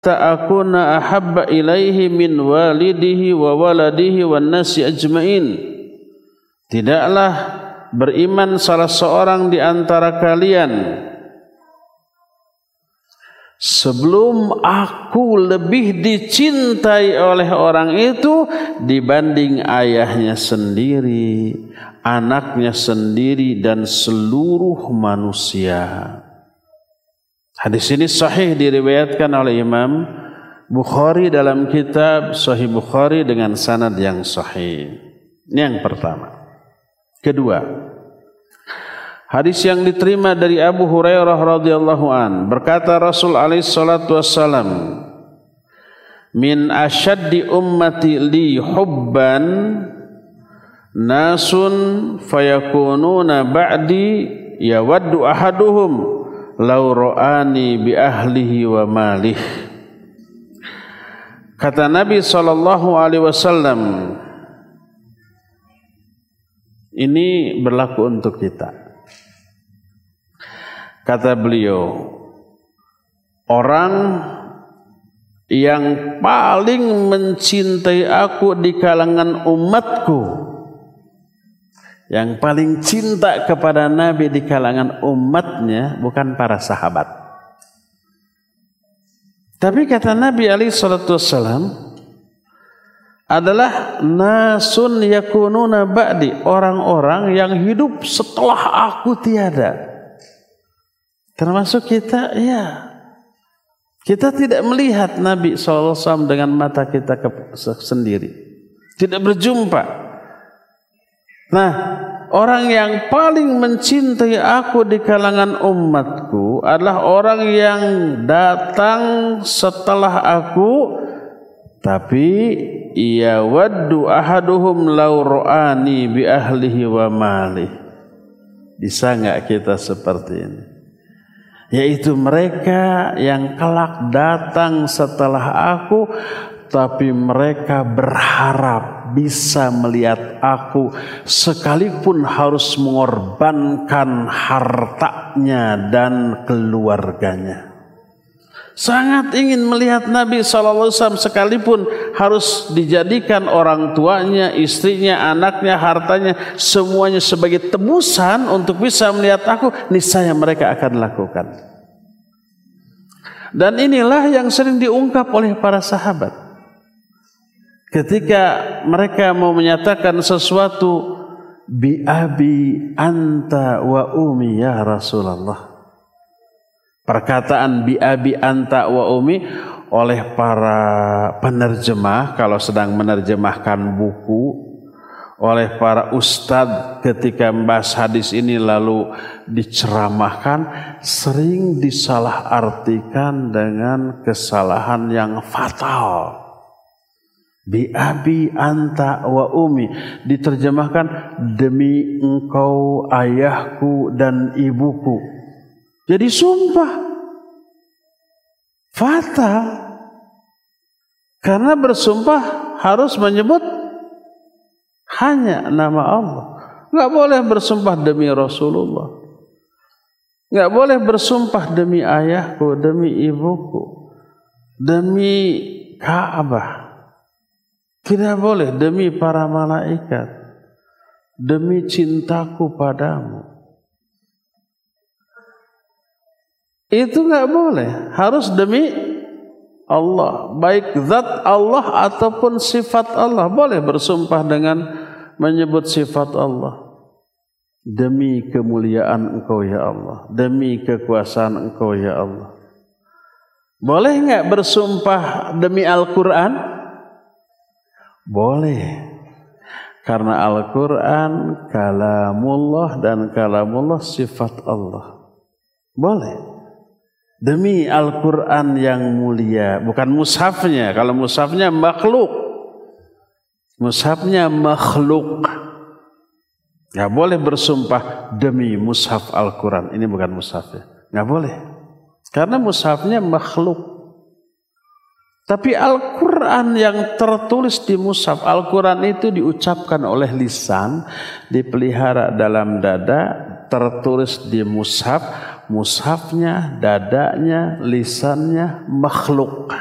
ta'akuna ahabba ilaihi min walidihi wa waladihi wan nasi ajmain. Tidaklah beriman salah seorang di antara kalian sebelum aku lebih dicintai oleh orang itu dibanding ayahnya sendiri, anaknya sendiri, dan seluruh manusia. Hadis ini sahih diriwayatkan oleh Imam Bukhari dalam kitab Sahih Bukhari dengan sanad yang sahih. Ini yang pertama. Kedua, hadis yang diterima dari Abu Hurairah radhiyallahu an, berkata Rasul alaihi salatu wassalam, min asyaddi ummati li hubban nasun fayakununa ba'di yawaddu ahaduhum law ra'ani bi ahlihi wa malih. Kata Nabi sallallahu alaihi wasallam, ini berlaku untuk kita. Kata beliau, orang yang paling mencintai aku di kalangan umatku, yang paling cinta kepada Nabi di kalangan umatnya bukan para sahabat. Tapi kata Nabi alaihi salatu wassalam adalah nasun yakununa ba'di, orang-orang yang hidup setelah aku tiada. Termasuk kita, ya. Kita tidak melihat Nabi SAW dengan mata kita sendiri. Tidak berjumpa. Nah, orang yang paling mencintai aku di kalangan umatku adalah orang yang datang setelah aku, tapi ia waddu ahaduhum law ra'ani bi ahlihi wa malih. Bisa enggak kita seperti ini? Yaitu mereka yang kelak datang setelah aku, tapi mereka berharap bisa melihat aku sekalipun harus mengorbankan hartanya dan keluarganya. Sangat ingin melihat Nabi SAW sekalipun harus dijadikan orang tuanya, istrinya, anaknya, hartanya, semuanya sebagai tebusan untuk bisa melihat aku, niscaya mereka akan lakukan. Dan inilah yang sering diungkap oleh para sahabat. Ketika mereka mau menyatakan sesuatu, bi abi anta wa umi ya Rasulullah. Perkataan bi abi anta wa umi oleh para penerjemah kalau sedang menerjemahkan buku, oleh para ustadz ketika membahas hadis ini lalu diceramahkan, sering disalahartikan dengan kesalahan yang fatal. Bi abi anta wa umi diterjemahkan demi engkau ayahku dan ibuku. Jadi sumpah fatal, karena bersumpah harus menyebut hanya nama Allah. Enggak boleh bersumpah demi Rasulullah, enggak boleh bersumpah demi ayahku, demi ibuku, demi Ka'bah. Tidak boleh demi para malaikat, demi cintaku padamu. Itu enggak boleh, harus demi Allah, baik zat Allah ataupun sifat Allah. Boleh bersumpah dengan menyebut sifat Allah. Demi kemuliaan engkau ya Allah, demi kekuasaan engkau ya Allah. Boleh enggak bersumpah demi Al-Quran? Boleh, karena Al-Quran kalamullah dan kalamullah sifat Allah. Boleh. Demi Al-Quran yang mulia, bukan mushafnya. Kalau mushafnya makhluk, mushafnya makhluk. Gak boleh bersumpah demi mushaf Al-Quran. Ini bukan mushafnya, gak boleh, karena mushafnya makhluk. Tapi Al-Quran yang tertulis di mushaf, Al-Quran itu diucapkan oleh lisan, dipelihara dalam dada, tertulis di mushaf. Mushafnya, dadanya, lisannya makhluk.